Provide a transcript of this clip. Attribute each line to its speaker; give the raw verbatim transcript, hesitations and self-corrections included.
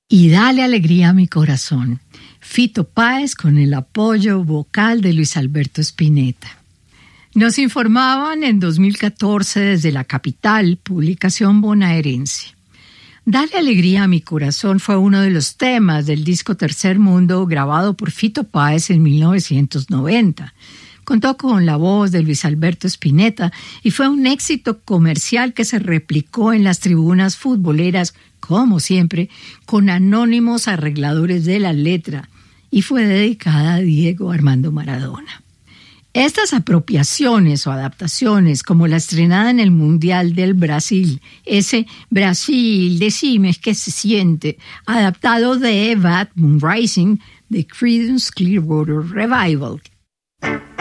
Speaker 1: Y dale alegría a mi corazón. Fito Páez con el apoyo vocal de Luis Alberto Spinetta. Nos informaban en dos mil catorce desde la capital, publicación bonaerense. Dale alegría a mi corazón fue uno de los temas del disco Tercer Mundo grabado por Fito Páez en mil novecientos noventa. Contó con la voz de Luis Alberto Spinetta y fue un éxito comercial que se replicó en las tribunas futboleras, como siempre, con anónimos arregladores de la letra, y fue dedicada a Diego Armando Maradona. Estas apropiaciones o adaptaciones, como la estrenada en el Mundial del Brasil, ese Brasil, decime qué se siente, adaptado de Bad Moon Rising de Creedence Clearwater Revival.